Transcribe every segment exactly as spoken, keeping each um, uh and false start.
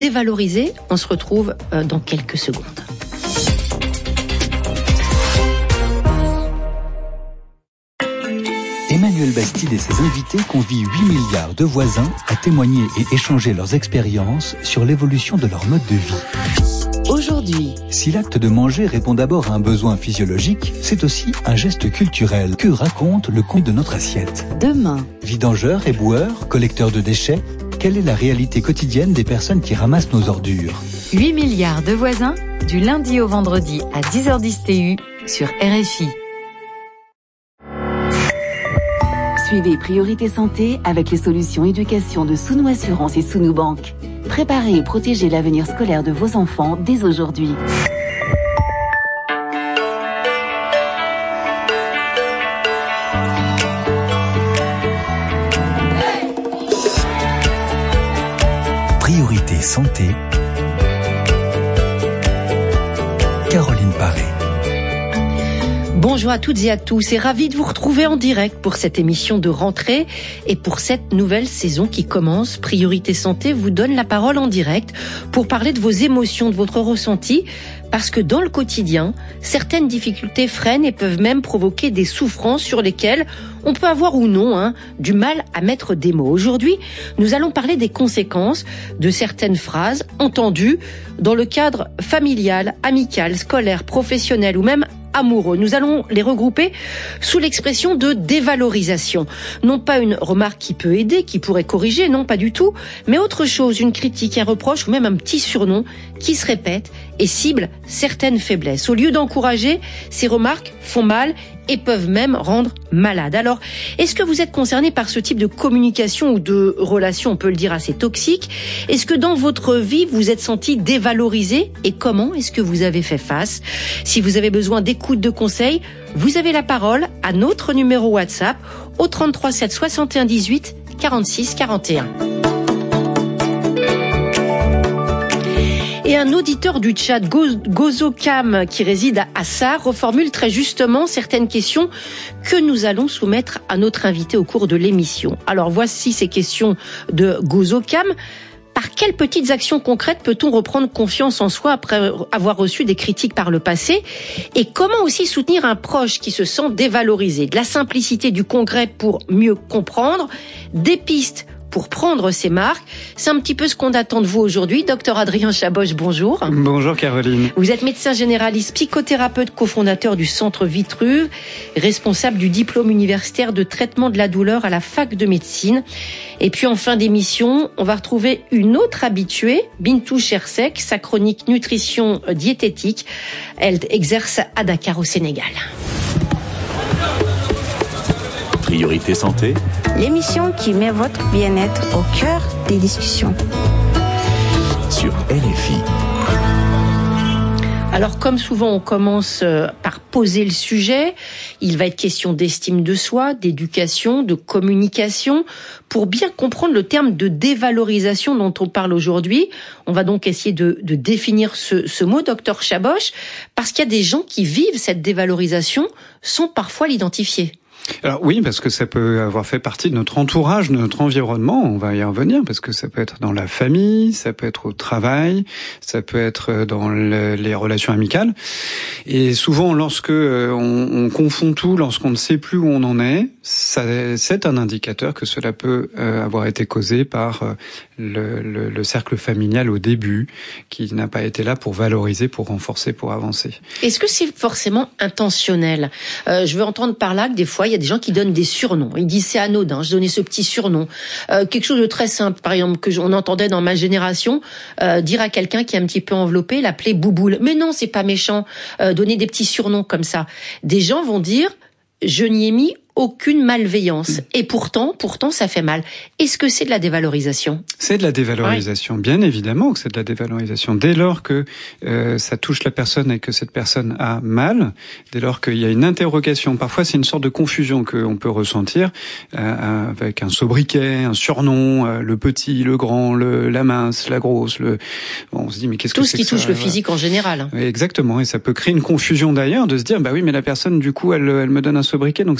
Dévalorisé, on se retrouve dans quelques secondes. Emmanuel Bastide et ses invités convient huit milliards de voisins à témoigner et échanger leurs expériences sur l'évolution de leur mode de vie. Aujourd'hui, si l'acte de manger répond d'abord à un besoin physiologique, c'est aussi un geste culturel. Que raconte le contenu de notre assiette? Demain, vidangeurs, éboueurs, collecteurs de déchets, quelle est la réalité quotidienne des personnes qui ramassent nos ordures? huit milliards de voisins, du lundi au vendredi à dix heures dix T U sur R F I. Suivez Priorité Santé avec les solutions éducation de Sounou Assurance et Sounou Banque. Préparez et protégez l'avenir scolaire de vos enfants dès aujourd'hui. Priorité Santé. Caroline Paré. Bonjour à toutes et à tous et ravi de vous retrouver en direct pour cette émission de rentrée et pour cette nouvelle saison qui commence. Priorité Santé vous donne la parole en direct pour parler de vos émotions, de votre ressenti, parce que dans le quotidien, certaines difficultés freinent et peuvent même provoquer des souffrances sur lesquelles on peut avoir ou non hein, du mal à mettre des mots. Aujourd'hui, nous allons parler des conséquences de certaines phrases entendues dans le cadre familial, amical, scolaire, professionnel ou même amoureux. Nous allons les regrouper sous l'expression de dévalorisation. Non pas une remarque qui peut aider, qui pourrait corriger, non pas du tout, mais autre chose, une critique, un reproche ou même un petit surnom qui se répète et cible certaines faiblesses. Au lieu d'encourager, ces remarques font mal et peuvent même rendre malade. Alors, est-ce que vous êtes concerné par ce type de communication ou de relation, on peut le dire, assez toxique? Est-ce que dans votre vie, vous êtes senti dévalorisé? Et comment est-ce que vous avez fait face? Si vous avez besoin d'écoute, de conseils, vous avez la parole à notre numéro WhatsApp au trente-trois sept soixante et un dix-huit quarante-six quarante et un. Et un auditeur du chat, Gozocam, qui réside à Sarre, reformule très justement certaines questions que nous allons soumettre à notre invité au cours de l'émission. Alors voici ces questions de Gozocam. Par quelles petites actions concrètes peut-on reprendre confiance en soi après avoir reçu des critiques par le passé? Et comment aussi soutenir un proche qui se sent dévalorisé? De la simplicité, du concret pour mieux comprendre, des pistes pour prendre ses marques. C'est un petit peu ce qu'on attend de vous aujourd'hui. Docteur Adrien Chaboche, bonjour. Bonjour Caroline. Vous êtes médecin généraliste, psychothérapeute, cofondateur du Centre Vitruve, responsable du diplôme universitaire de traitement de la douleur à la fac de médecine. Et puis en fin d'émission, on va retrouver une autre habituée, Bintou Chersek, sa chronique nutrition diététique. Elle exerce à Dakar au Sénégal. Priorité Santé, l'émission qui met votre bien-être au cœur des discussions. Sur R F I. Alors, comme souvent, on commence par poser le sujet. Il va être question d'estime de soi, d'éducation, de communication. Pour bien comprendre le terme de dévalorisation dont on parle aujourd'hui, on va donc essayer de, de définir ce, ce mot, docteur Chaboche, parce qu'il y a des gens qui vivent cette dévalorisation sans parfois l'identifier. Alors oui, parce que ça peut avoir fait partie de notre entourage, de notre environnement, on va y revenir, parce que ça peut être dans la famille, ça peut être au travail, ça peut être dans le, les relations amicales. Et souvent, lorsque on, on confond tout, lorsqu'on ne sait plus où on en est, ça, c'est un indicateur que cela peut euh, avoir été causé par euh, le, le, le cercle familial au début, qui n'a pas été là pour valoriser, pour renforcer, pour avancer. Est-ce que c'est forcément intentionnel? euh, Je veux entendre par là que des fois, il y a des gens qui donnent des surnoms. Ils disent c'est anodin, je donnais ce petit surnom. Euh, quelque chose de très simple, par exemple, que on entendait dans ma génération, euh, dire à quelqu'un qui est un petit peu enveloppé, l'appeler bouboule. Mais non, c'est pas méchant, euh, donner des petits surnoms comme ça. Des gens vont dire, je n'y ai mis aucune malveillance. Et pourtant, pourtant, ça fait mal. Est-ce que c'est de la dévalorisation? C'est de la dévalorisation, oui. Bien évidemment que c'est de la dévalorisation. Dès lors que euh, ça touche la personne et que cette personne a mal, dès lors qu'il y a une interrogation, parfois c'est une sorte de confusion qu'on peut ressentir euh, avec un sobriquet, un surnom, euh, le petit, le grand, le, la mince, la grosse. Le... Bon, on se dit mais qu'est-ce Tout que ce c'est qui que touche ça, le voilà. physique en général. Oui, exactement, et ça peut créer une confusion d'ailleurs de se dire bah oui mais la personne du coup elle, elle me donne un sobriquet donc c'est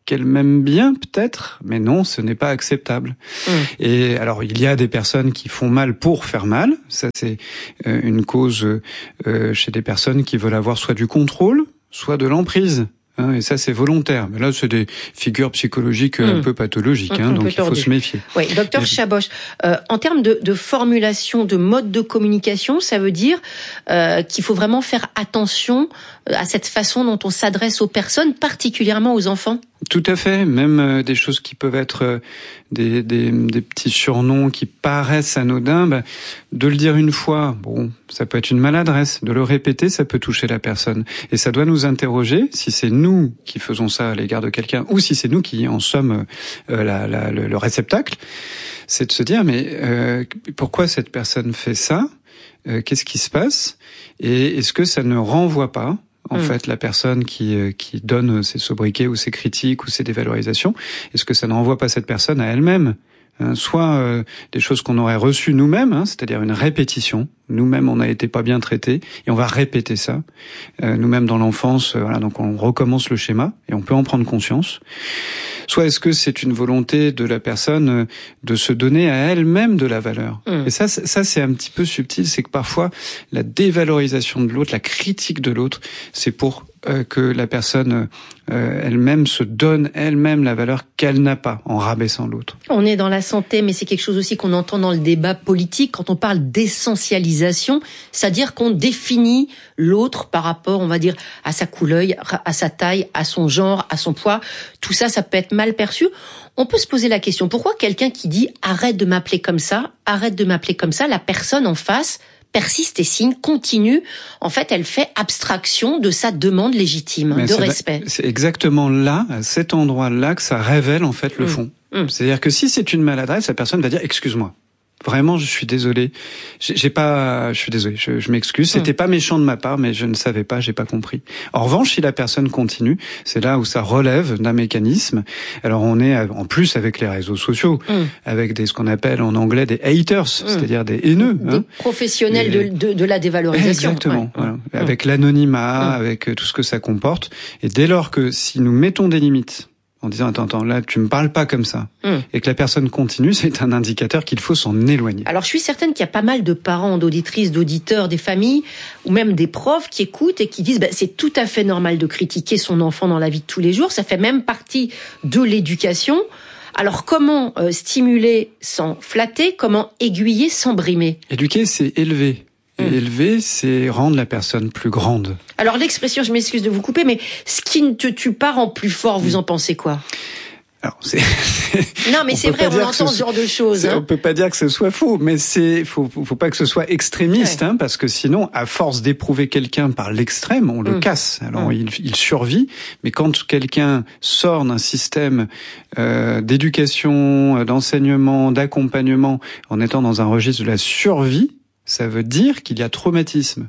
qu'elle m'aime bien peut-être, mais non, ce n'est pas acceptable. Mmh. Et alors, il y a des personnes qui font mal pour faire mal. Ça, c'est euh, une cause euh, chez des personnes qui veulent avoir soit du contrôle, soit de l'emprise. Hein, et ça, c'est volontaire. Mais là, c'est des figures psychologiques mmh. un peu pathologiques, hein, donc il faut se méfier. Oui, docteur et... Chaboch, euh, en termes de, de formulation, de mode de communication, ça veut dire euh, qu'il faut vraiment faire attention à cette façon dont on s'adresse aux personnes, particulièrement aux enfants. Tout à fait, même euh, des choses qui peuvent être euh, des, des, des petits surnoms qui paraissent anodins, bah, de le dire une fois, bon, ça peut être une maladresse, de le répéter, ça peut toucher la personne. Et ça doit nous interroger si c'est nous qui faisons ça à l'égard de quelqu'un ou si c'est nous qui en sommes euh, la, la, le, le réceptacle. C'est de se dire, mais euh, pourquoi cette personne fait ça ? euh, Qu'est-ce qui se passe ? Et est-ce que ça ne renvoie pas en mmh. fait, la personne qui qui donne ses sobriquets ou ses critiques ou ses dévalorisations, est-ce que ça ne renvoie pas cette personne à elle-même ? Hein, soit euh, des choses qu'on aurait reçues nous-mêmes, hein, c'est-à-dire une répétition. Nous-mêmes, on n'a été pas bien traités et on va répéter ça. Euh, nous-mêmes, dans l'enfance, euh, voilà, donc on recommence le schéma et on peut en prendre conscience. Soit est-ce que c'est une volonté de la personne euh, de se donner à elle-même de la valeur. Mmh. Et ça, ça c'est un petit peu subtil, c'est que parfois la dévalorisation de l'autre, la critique de l'autre, c'est pour euh, que la personne euh, elle-même se donne elle-même la valeur qu'elle n'a pas en rabaissant l'autre. On est dans la santé, mais c'est quelque chose aussi qu'on entend dans le débat politique quand on parle d'essentialisation, c'est-à-dire qu'on définit l'autre par rapport, on va dire, à sa couleur, à sa taille, à son genre, à son poids. Tout ça, ça peut être mal perçu. On peut se poser la question, pourquoi quelqu'un qui dit « arrête de m'appeler comme ça, arrête de m'appeler comme ça », la personne en face persiste et signe, continue. En fait, elle fait abstraction de sa demande légitime Mais de c'est respect. C'est exactement là, à cet endroit-là, que ça révèle en fait le mmh. fond. Mmh. C'est-à-dire que si c'est une maladresse, la personne va dire « excuse-moi ». Vraiment, je suis désolé. J'ai, j'ai pas, je suis désolé. Je, je m'excuse. C'était pas méchant de ma part, mais je ne savais pas, j'ai pas compris. En revanche, si la personne continue, c'est là où ça relève d'un mécanisme. Alors, on est en plus avec les réseaux sociaux, mm. avec des ce qu'on appelle en anglais des haters, mm. c'est-à-dire des haineux, des hein. professionnels et... de, de de la dévalorisation. Exactement. Ouais. Voilà. Mm. Avec l'anonymat, mm. avec tout ce que ça comporte. Et dès lors que si nous mettons des limites, en disant attends, attends, là tu me parles pas comme ça, mmh. et que la personne continue, c'est un indicateur qu'il faut s'en éloigner. Alors je suis certaine qu'il y a pas mal de parents, d'auditrices, d'auditeurs, des familles, ou même des profs qui écoutent et qui disent bah, c'est tout à fait normal de critiquer son enfant dans la vie de tous les jours, ça fait même partie de l'éducation. Alors comment euh, stimuler sans flatter, comment aiguiller sans brimer ? Éduquer, c'est élever. Et mmh. élever, c'est rendre la personne plus grande. Alors l'expression, je m'excuse de vous couper, mais ce qui ne te tue pas rend plus fort, vous en pensez quoi ? Alors, c'est... Non, mais c'est vrai, on entend ce genre de choses. Hein. On peut pas dire que ce soit faux, mais c'est faut, faut pas que ce soit extrémiste, ouais. hein, parce que sinon, à force d'éprouver quelqu'un par l'extrême, on le mmh. casse. Alors, mmh. il, il survit, mais quand quelqu'un sort d'un système euh, d'éducation, d'enseignement, d'accompagnement, en étant dans un registre de la survie, ça veut dire qu'il y a traumatisme.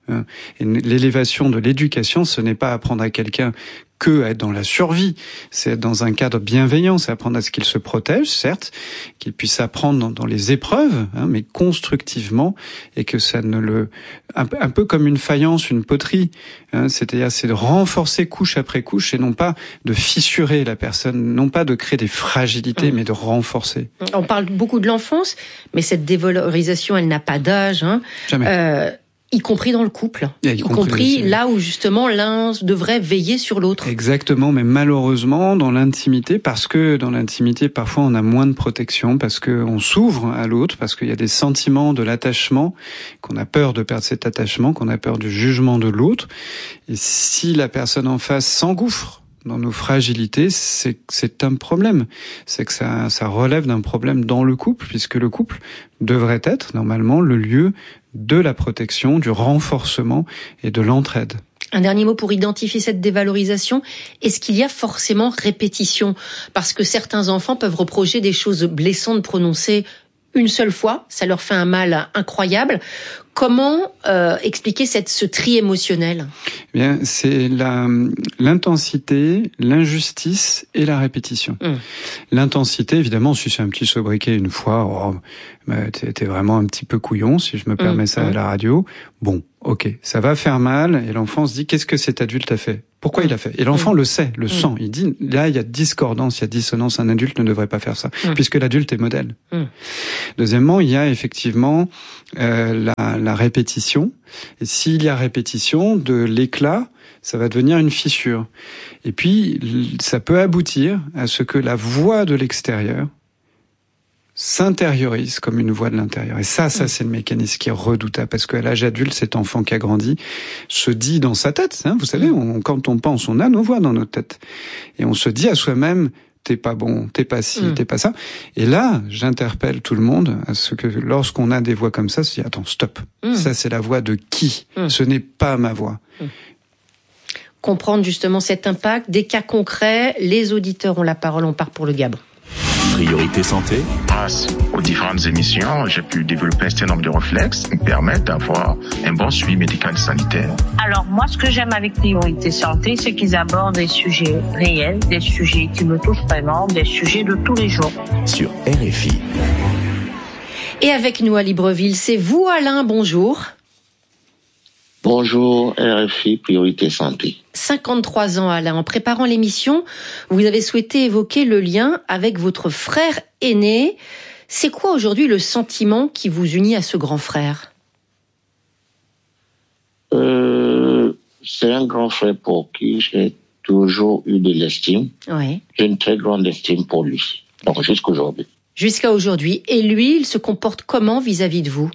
Et l'élévation de l'éducation, ce n'est pas apprendre à quelqu'un que à être dans la survie, c'est être dans un cadre bienveillant, c'est apprendre à ce qu'il se protège, certes, qu'il puisse apprendre dans, dans les épreuves, hein, mais constructivement, et que ça ne le... Un, un peu comme une faïence, une poterie, hein, c'est-à-dire c'est de renforcer couche après couche, et non pas de fissurer la personne, non pas de créer des fragilités, mmh. mais de renforcer. On parle beaucoup de l'enfance, mais cette dévalorisation, elle n'a pas d'âge. Hein. Jamais. Euh... Y compris dans le couple, y, y compris, compris là où justement l'un devrait veiller sur l'autre. Exactement, mais malheureusement dans l'intimité, parce que dans l'intimité parfois on a moins de protection, parce que on s'ouvre à l'autre, parce qu'il y a des sentiments de l'attachement, qu'on a peur de perdre cet attachement, qu'on a peur du jugement de l'autre. Et si la personne en face s'engouffre dans nos fragilités, c'est c'est un problème. C'est que ça ça relève d'un problème dans le couple, puisque le couple devrait être normalement le lieu de la protection, du renforcement et de l'entraide. Un dernier mot pour identifier cette dévalorisation. Est-ce qu'il y a forcément répétition ? Parce que certains enfants peuvent reprocher des choses blessantes prononcées une seule fois, ça leur fait un mal incroyable. Comment euh, expliquer cette, ce tri émotionnel ? Eh bien, c'est la, l'intensité, l'injustice et la répétition. Mmh. L'intensité, évidemment, si c'est un petit sobriquet une fois, oh, bah, t'es, t'es vraiment un petit peu couillon, si je me permets mmh. ça à la radio. Bon, ok, ça va faire mal, et l'enfant se dit, qu'est-ce que cet adulte a fait ? Pourquoi mmh. il a fait ? Et l'enfant mmh. le sait, le mmh. sent. Il dit, là, il y a discordance, il y a dissonance. Un adulte ne devrait pas faire ça, mmh. puisque l'adulte est modèle. Mmh. Deuxièmement, il y a effectivement euh, la, la répétition. Et s'il y a répétition, de l'éclat, ça va devenir une fissure. Et puis, ça peut aboutir à ce que la voix de l'extérieur s'intériorise comme une voix de l'intérieur. Et ça, ça, c'est le mécanisme qui est redoutable, parce qu'à l'âge adulte, cet enfant qui a grandi se dit dans sa tête, hein, vous savez, on, quand on pense, on a nos voix dans notre tête. Et on se dit à soi-même, t'es pas bon, t'es pas ci, mmh. t'es pas ça. Et là, j'interpelle tout le monde à ce que lorsqu'on a des voix comme ça, se dit, attends, stop. Mmh. Ça, c'est la voix de qui ? Mmh. Ce n'est pas ma voix. Mmh. Comprendre justement cet impact, des cas concrets, les auditeurs ont la parole, on part pour le Gabre. Priorité santé. Grâce aux différentes émissions, j'ai pu développer un certain nombre de réflexes qui me permettent d'avoir un bon suivi médical et sanitaire. Alors moi, ce que j'aime avec Priorité Santé, c'est qu'ils abordent des sujets réels, des sujets qui me touchent vraiment, des sujets de tous les jours. Sur R F I. Et avec nous à Libreville, c'est vous Alain, bonjour. Bonjour, R F I, Priorité Santé. cinquante-trois ans, Alain. En préparant l'émission, vous avez souhaité évoquer le lien avec votre frère aîné. C'est quoi aujourd'hui le sentiment qui vous unit à ce grand frère ? euh, C'est un grand frère pour qui j'ai toujours eu de l'estime. Oui. J'ai une très grande estime pour lui, donc jusqu'à aujourd'hui. Jusqu'à aujourd'hui. Et lui, il se comporte comment vis-à-vis de vous ?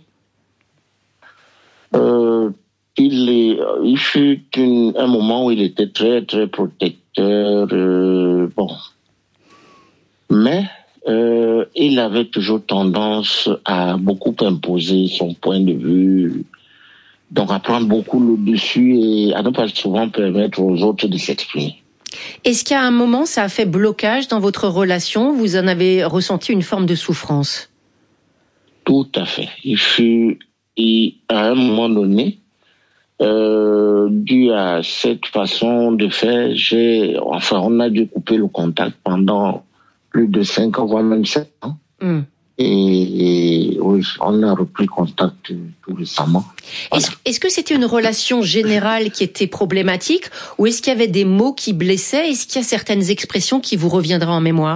euh, Il, est, il fut une, un moment où il était très, très protecteur. Euh, bon. Mais euh, il avait toujours tendance à beaucoup imposer son point de vue, donc à prendre beaucoup le dessus et à ne pas souvent permettre aux autres de s'exprimer. Est-ce qu'à un moment, ça a fait blocage dans votre relation ? Vous en avez ressenti une forme de souffrance ? Tout à fait. Il fut, il, à un moment donné, Euh, dû à cette façon de faire, j'ai, enfin, on a dû couper le contact pendant plus de cinq ans, voire même sept ans. Mm. Et, et oui, on a repris contact tout récemment. Voilà. Est-ce, est-ce que c'était une relation générale qui était problématique, ou est-ce qu'il y avait des mots qui blessaient ? Est-ce qu'il y a certaines expressions qui vous reviendraient en mémoire ?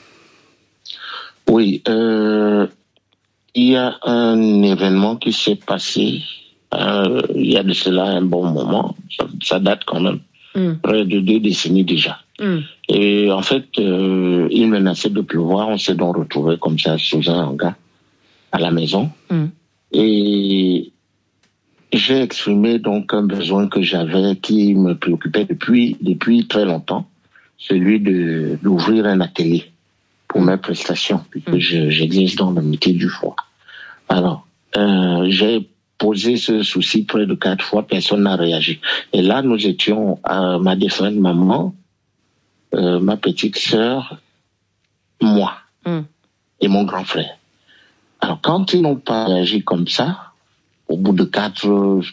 Oui, euh, il y a un événement qui s'est passé. Euh, il y a de cela un bon moment, ça, ça date quand même, mm. près de deux décennies déjà. Mm. Et en fait, euh, il menaçait de pleuvoir, on s'est donc retrouvés comme ça sous un hangar à la maison. Mm. Et j'ai exprimé donc un besoin que j'avais qui me préoccupait depuis, depuis très longtemps, celui de, d'ouvrir un atelier pour mes prestations, puisque mm. je, j'exerce dans le métier du foie. Alors, euh, j'ai posé ce souci près de quatre fois, personne n'a réagi. Et là, nous étions à ma défunte maman, euh, ma petite sœur, moi mm. et mon grand frère. Alors, quand ils n'ont pas réagi comme ça, au bout de quatre, euh,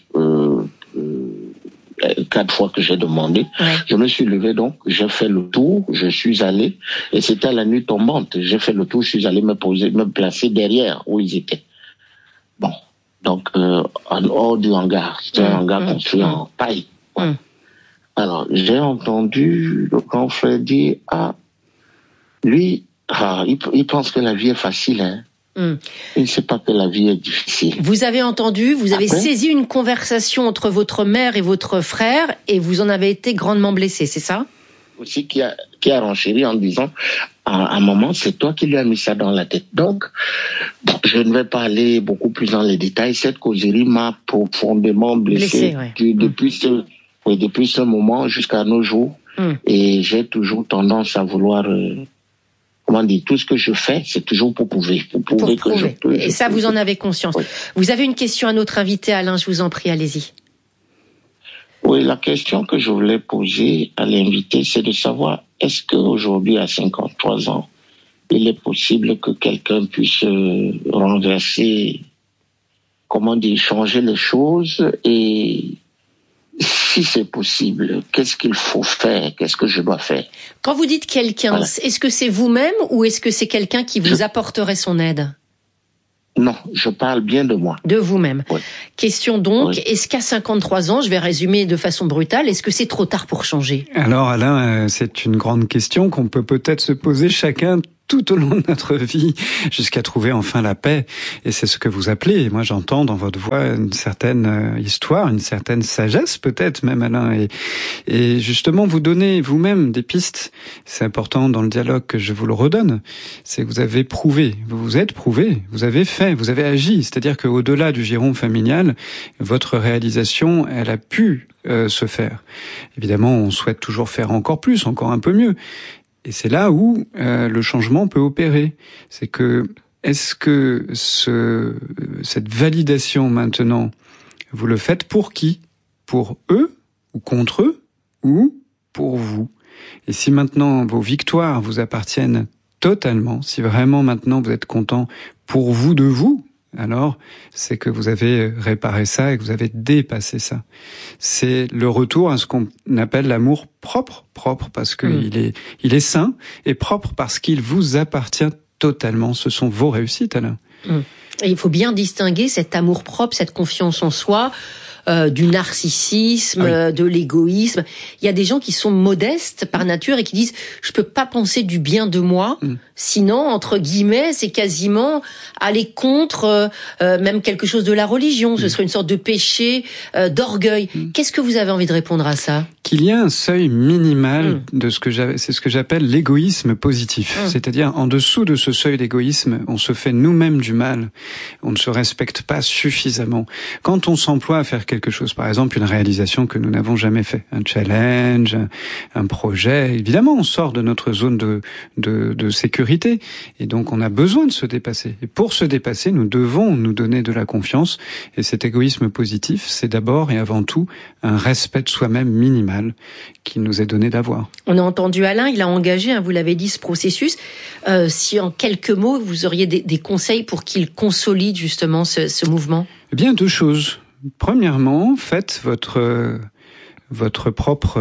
euh, quatre fois que j'ai demandé, ouais. je me suis levé donc, j'ai fait le tour, je suis allé, et c'était la nuit tombante, j'ai fait le tour, je suis allé me poser, me placer derrière où ils étaient. Bon. Donc, euh, en haut du hangar, c'était mmh, un hangar mmh, construit mmh. en paille. Ouais. Mmh. Alors, j'ai entendu le grand frère dire, ah, lui, ah, il, il pense que la vie est facile, hein. Mmh. Il ne sait pas que la vie est difficile. Vous avez entendu, vous avez Après, saisi une conversation entre votre mère et votre frère, et vous en avez été grandement blessé, c'est ça ? Aussi qui a, qui a renchéri en disant, à un moment, c'est toi qui lui as mis ça dans la tête. Donc, bon, je ne vais pas aller beaucoup plus dans les détails. Cette causerie m'a profondément blessé, blessé ouais. du, depuis, mmh. ce, oui, depuis ce moment jusqu'à nos jours. Mmh. Et j'ai toujours tendance à vouloir, euh, comment dire, tout ce que je fais, c'est toujours pour prouver. Pour prouver, pour prouver. Que je peux, Et je ça, peux, vous en avez conscience. Oui. Vous avez une question à notre invité, Alain, je vous en prie, allez-y. Oui, la question que je voulais poser à l'invité, c'est de savoir, est-ce qu'aujourd'hui, à cinquante-trois ans, il est possible que quelqu'un puisse renverser comment dire, changer les choses et si c'est possible, qu'est-ce qu'il faut faire, qu'est-ce que je dois faire. Quand vous dites quelqu'un, voilà. Est-ce que c'est vous-même ou est-ce que c'est quelqu'un qui vous je... apporterait son aide? Non, je parle bien de moi. De vous-même. Oui. Question donc, oui. Est-ce qu'à cinquante-trois ans, je vais résumer de façon brutale, est-ce que c'est trop tard pour changer? Alors Alain, c'est une grande question qu'on peut peut-être se poser chacun tout au long de notre vie, jusqu'à trouver enfin la paix. Et c'est ce que vous appelez. Et moi, j'entends dans votre voix une certaine histoire, une certaine sagesse, peut-être même, Alain. Et, et justement, vous donnez vous-même des pistes. C'est important dans le dialogue que je vous le redonne. C'est que vous avez prouvé, vous vous êtes prouvé, vous avez fait, vous avez agi. C'est-à-dire qu'au-delà du giron familial, votre réalisation, elle a pu euh, se faire. Évidemment, on souhaite toujours faire encore plus, encore un peu mieux. Et c'est là où euh, le changement peut opérer. C'est que, est-ce que ce, cette validation maintenant, vous le faites pour qui? Pour eux, ou contre eux, ou pour vous? Et si maintenant vos victoires vous appartiennent totalement, si vraiment maintenant vous êtes content pour vous de vous, alors c'est que vous avez réparé ça et que vous avez dépassé ça. C'est le retour à ce qu'on appelle l'amour propre, propre parce qu'il mmh. est, il est sain, et propre parce qu'il vous appartient totalement. Ce sont vos réussites, Alain. Mmh. Et il faut bien distinguer cet amour propre, cette confiance en soi, Euh, du narcissisme, ah oui. de l'égoïsme. Il y a des gens qui sont modestes par nature et qui disent « je peux pas penser du bien de moi mm. ». Sinon, entre guillemets, c'est quasiment aller contre euh, euh, même quelque chose de la religion. Mm. Ce serait une sorte de péché euh, d'orgueil. Mm. Qu'est-ce que vous avez envie de répondre à ça? Qu'il y a un seuil minimal mm. de ce que j'avais, c'est ce que j'appelle l'égoïsme positif. Mm. C'est-à-dire, en dessous de ce seuil d'égoïsme, on se fait nous-mêmes du mal. On ne se respecte pas suffisamment. Quand on s'emploie à faire quelque quelque chose, par exemple une réalisation que nous n'avons jamais fait, un challenge, un, un projet, évidemment on sort de notre zone de, de, de sécurité et donc on a besoin de se dépasser. Et pour se dépasser, nous devons nous donner de la confiance et cet égoïsme positif, c'est d'abord et avant tout un respect de soi-même minimal qu'il nous est donné d'avoir. On a entendu Alain, il a engagé, hein, vous l'avez dit, ce processus. Euh, si en quelques mots, vous auriez des, des conseils pour qu'il consolide justement ce, ce mouvement? Eh bien, deux choses. Premièrement, faites votre votre propre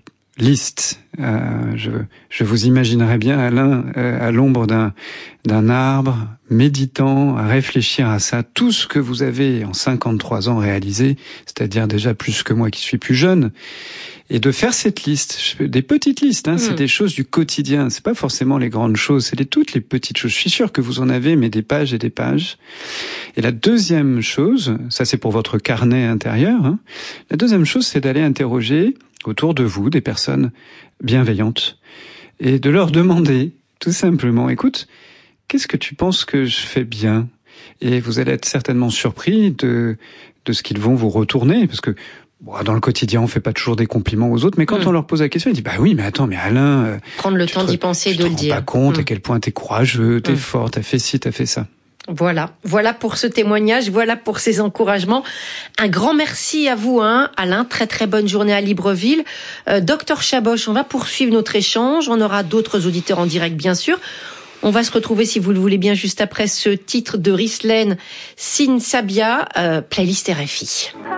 liste. Euh, je, je vous imaginerais bien, Alain, euh, à l'ombre d'un d'un arbre, méditant, à réfléchir à ça, tout ce que vous avez en cinquante-trois ans réalisé, c'est-à-dire déjà plus que moi qui suis plus jeune, et de faire cette liste, des petites listes, hein, mmh. c'est des choses du quotidien, c'est pas forcément les grandes choses, c'est les, toutes les petites choses. Je suis sûr que vous en avez, mais des pages et des pages. Et la deuxième chose, ça c'est pour votre carnet intérieur, hein, la deuxième chose c'est d'aller interroger autour de vous des personnes bienveillantes et de leur demander tout simplement, écoute, qu'est-ce que tu penses que je fais bien? Et vous allez être certainement surpris de, de ce qu'ils vont vous retourner, parce que bon, dans le quotidien, on fait pas toujours des compliments aux autres, mais quand mmh. on leur pose la question, ils disent, bah oui, mais attends, mais Alain, euh, prendre le temps d'y penser et de le dire. Tu te rends pas compte mmh. à quel point t'es courageux, t'es mmh. fort, t'as fait ci, t'as fait ça. Voilà, voilà pour ce témoignage, voilà pour ces encouragements. Un grand merci à vous, hein, Alain. Très très bonne journée à Libreville. Euh, Docteur Chaboch, on va poursuivre notre échange. On aura d'autres auditeurs en direct, bien sûr. On va se retrouver, si vous le voulez bien, juste après ce titre de Rislaine Sin Sabia, euh, playlist R F I.